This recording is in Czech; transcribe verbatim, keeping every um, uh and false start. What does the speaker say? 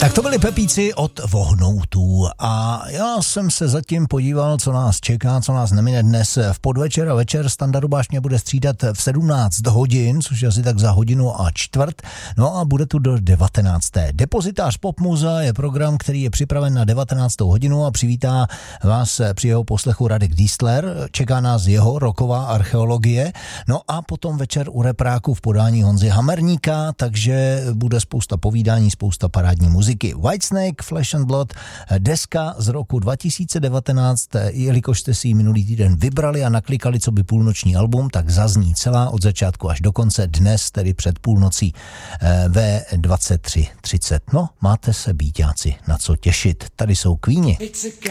Tak to byli Pepíci od Vohnoutů a já jsem se zatím podíval, co nás čeká, co nás nemine dnes v podvečer a večer. Standa Rubáš mě bude střídat v sedmnáct hodin, což je asi tak za hodinu a čtvrt, no a bude tu do devatenácté. Depozitář Popmuza je program, který je připraven na devatenáctou hodinu a přivítá vás při jeho poslechu Radek Dístler. Čeká nás jeho roková archeologie, no a potom večer u repráku v podání Honzy Hamerníka, takže bude spousta povídání, spousta parádní muziky. Whitesnake, Flesh and Blood, deska z roku dva tisíce devatenáct, jelikož jste si ji minulý týden vybrali a naklikali co by půlnoční album, tak zazní celá od začátku až do konce dnes, tedy před půlnocí ve dvacet tři třicet. No, máte se, býťáci, na co těšit. Tady jsou Queeni.